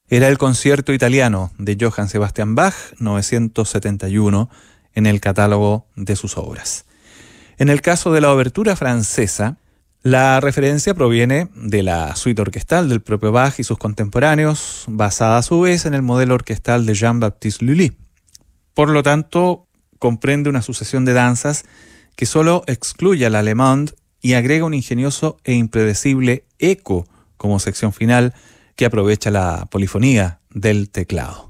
Era el concierto italiano de Johann Sebastian Bach, 971, en el catálogo de sus obras. En el caso de la obertura francesa, la referencia proviene de la suite orquestal del propio Bach y sus contemporáneos, basada a su vez en el modelo orquestal de Jean-Baptiste Lully. Por lo tanto, comprende una sucesión de danzas que solo excluye al Allemande y agrega un ingenioso e impredecible eco como sección final que aprovecha la polifonía del teclado.